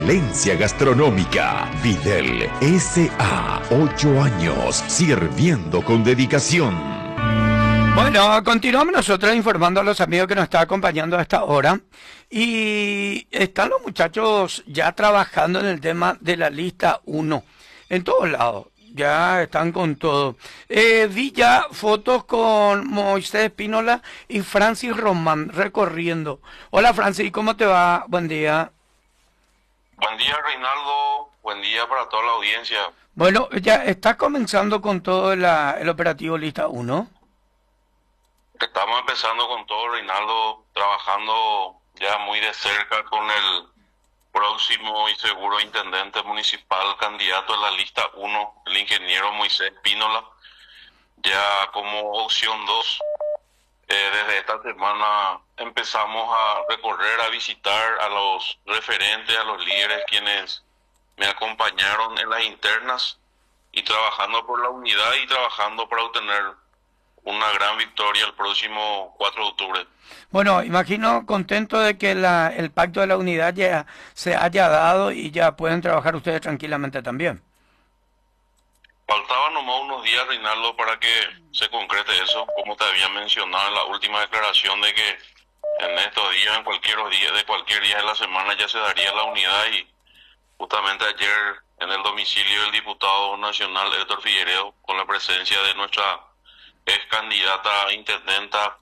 Excelencia gastronómica. Videl S.A. 8 años sirviendo con dedicación. Bueno, continuamos nosotros informando a los amigos que nos están acompañando a esta hora. Y están los muchachos ya trabajando en el tema de la lista 1. En todos lados. Ya están con todo. Vi ya fotos con Moisés Espínola y Francis Román recorriendo. Hola Francis, ¿cómo te va? Buen día. Buen día, Reinaldo. Buen día para toda la audiencia. Bueno, ya está comenzando con todo el operativo Lista 1. Estamos empezando con todo, Reinaldo, trabajando ya muy de cerca con el próximo y seguro intendente municipal candidato a la Lista 1, el ingeniero Moisés Espínola, ya como opción 2. Desde esta semana empezamos a recorrer, a visitar a los referentes, a los líderes quienes me acompañaron en las internas y trabajando por la unidad y trabajando para obtener una gran victoria el próximo 4 de octubre. Bueno, imagino contento de que el pacto de la unidad ya se haya dado y ya pueden trabajar ustedes tranquilamente también. Faltaban nomás unos días, Reinaldo, para que se concrete eso, como te había mencionado en la última declaración de que en estos días, en cualquier día de la semana ya se daría la unidad y justamente ayer en el domicilio del diputado nacional Héctor Figueiredo, con la presencia de nuestra ex candidata a intendenta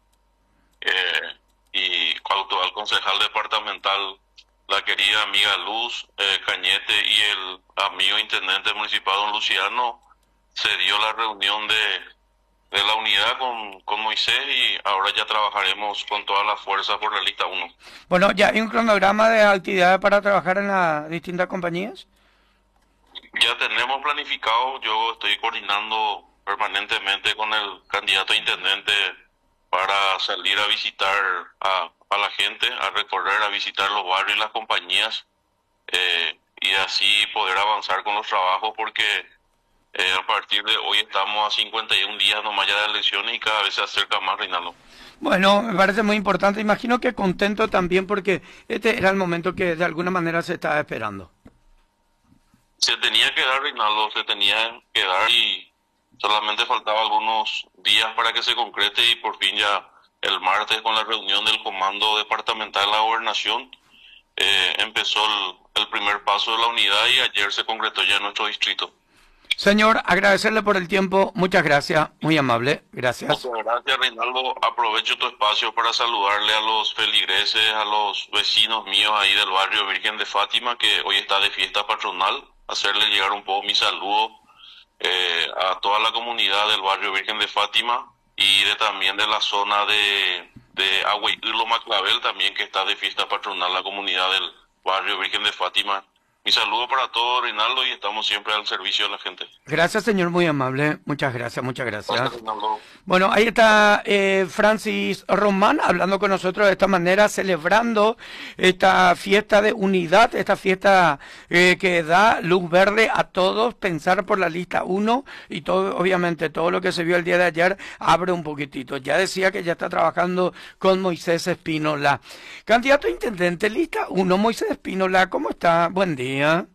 y actual concejal departamental, la querida amiga Luz Cañete y el amigo intendente municipal don Luciano, se dio la reunión de la unidad con Moisés y ahora ya trabajaremos con toda la fuerza por la lista 1. Bueno, ¿ya hay un cronograma de actividades para trabajar en las distintas compañías? Ya tenemos planificado, yo estoy coordinando permanentemente con el candidato a intendente para salir a visitar a la gente, a recorrer, a visitar los barrios y las compañías y así poder avanzar con los trabajos porque a partir de hoy estamos a 51 días nomás ya de elecciones y cada vez se acerca más, Reinaldo. Bueno, me parece muy importante. Imagino que contento también porque este era el momento que de alguna manera se estaba esperando. Se tenía que dar, Reinaldo, se tenía que dar y solamente faltaba algunos días para que se concrete y por fin ya el martes con la reunión del Comando Departamental de la Gobernación empezó el primer paso de la unidad y ayer se concretó ya en nuestro distrito. Señor, agradecerle por el tiempo, muchas gracias, muy amable, gracias. Muchas gracias, Reinaldo. Aprovecho tu espacio para saludarle a los feligreses, a los vecinos míos ahí del barrio Virgen de Fátima, que hoy está de fiesta patronal, hacerle llegar un poco mi saludo a toda la comunidad del barrio Virgen de Fátima y también de la zona de Agüeylo Maclabel también, que está de fiesta patronal la comunidad del barrio Virgen de Fátima. Mi saludo para todos, Reinaldo, y estamos siempre al servicio de la gente. Gracias, señor, muy amable. Muchas gracias, muchas gracias. Gracias, Reinaldo. Bueno, ahí está Francis Román hablando con nosotros de esta manera, celebrando esta fiesta de unidad, esta fiesta que da luz verde a todos, pensar por la lista 1 y todo, obviamente todo lo que se vio el día de ayer abre un poquitito. Ya decía que ya está trabajando con Moisés Espínola. Candidato a intendente, lista 1, Moisés Espínola, ¿cómo está? Buen día.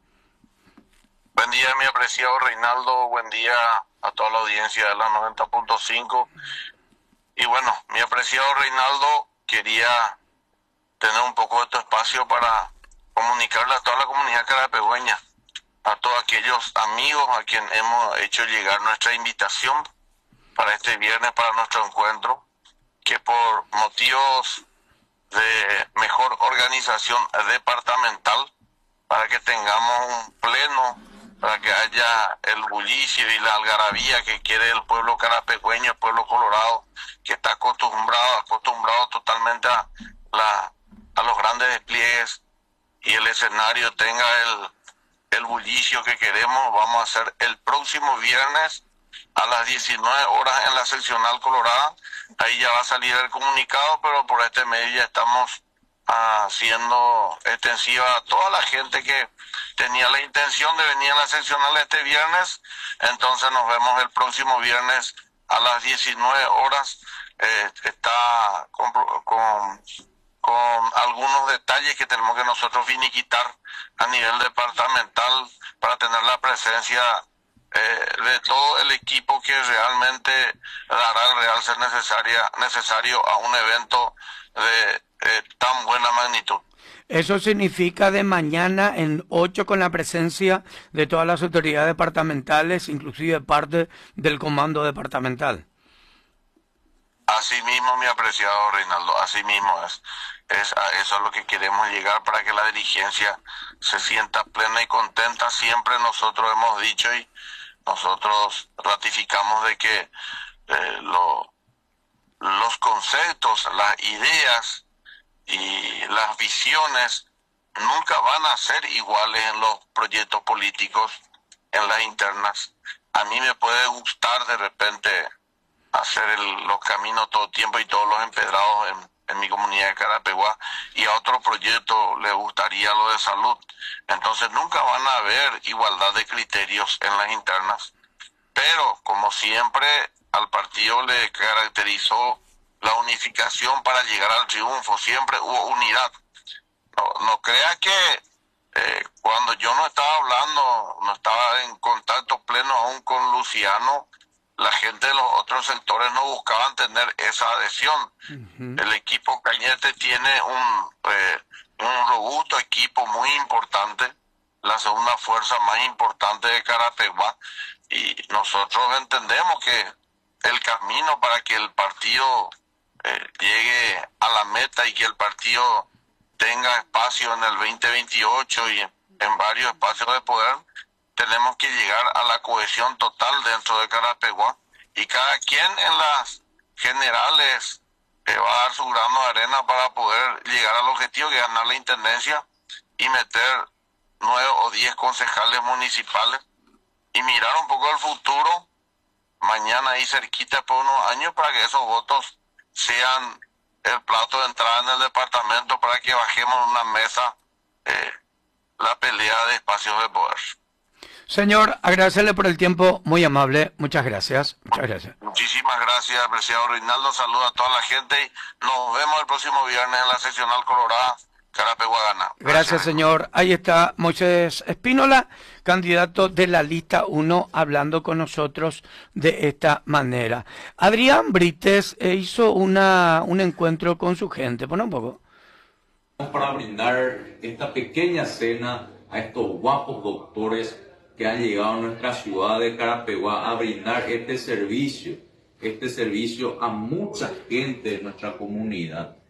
Buen día, mi apreciado Reinaldo, buen día a toda la audiencia de la 90.5. Y bueno, mi apreciado Reinaldo, quería tener un poco de tu espacio para comunicarle a toda la comunidad carapegüeña, a todos aquellos amigos a quien hemos hecho llegar nuestra invitación para este viernes, para nuestro encuentro, que por motivos de mejor organización departamental, para que tengamos un pleno, para que haya el bullicio y la algarabía que quiere el pueblo carapegüeño, el pueblo colorado, que está acostumbrado totalmente a los grandes despliegues y el escenario tenga el bullicio que queremos. Vamos a hacer el próximo viernes a las 19 horas en la seccional colorada. Ahí ya va a salir el comunicado, pero por este medio ya estamos haciendo extensiva a toda la gente que tenía la intención de venir a la seccional este viernes. Entonces nos vemos el próximo viernes a las 19 horas. Está con algunos detalles que tenemos que nosotros finiquitar a nivel departamental para tener la presencia de todo el equipo que realmente dará el realce necesario a un evento de tan buena magnitud. Eso significa de mañana en 8 con la presencia de todas las autoridades departamentales, inclusive parte del comando departamental. Así mismo, mi apreciado Reinaldo, así mismo es. A eso es lo que queremos llegar para que la dirigencia se sienta plena y contenta. Siempre nosotros hemos dicho y nosotros ratificamos de que los conceptos, las ideas y las visiones nunca van a ser iguales en los proyectos políticos, en las internas. A mí me puede gustar de repente hacer los caminos todo el tiempo y todos los empedrados en mi comunidad de Carapeguá, y a otro proyecto le gustaría lo de salud. Entonces nunca van a haber igualdad de criterios en las internas, pero como siempre al partido le caracterizó la unificación para llegar al triunfo, siempre hubo unidad. No crea que cuando yo no estaba hablando, no estaba en contacto pleno aún con Luciano, la gente de los otros sectores no buscaban tener esa adhesión. El equipo Cañete tiene un robusto equipo muy importante, la segunda fuerza más importante de Carapeguá, y nosotros entendemos que el camino para que el partido llegue a la meta y que el partido tenga espacio en el 2028 y en varios espacios de poder, tenemos que llegar a la cohesión total dentro de Carapeguá, y cada quien en las generales va a dar su grano de arena para poder llegar al objetivo que es ganar la intendencia y meter 9 o 10 concejales municipales y mirar un poco al futuro, mañana ahí cerquita por unos años, para que esos votos sean el plato de entrada en el departamento para que bajemos una mesa la pelea de espacios de poder. Señor, agradecerle por el tiempo, muy amable, muchas gracias, muchas gracias. Muchísimas gracias, apreciado Reinaldo, saludos a toda la gente y nos vemos el próximo viernes en la seccional colorada, Carapeguá gana. Gracias, señor. Ahí está Moisés Espínola, candidato de la lista 1, hablando con nosotros de esta manera. Adrián Brites hizo un encuentro con su gente, pon un poco. Para brindar esta pequeña cena a estos guapos doctores que han llegado a nuestra ciudad de Carapeguá a brindar este servicio a mucha gente de nuestra comunidad.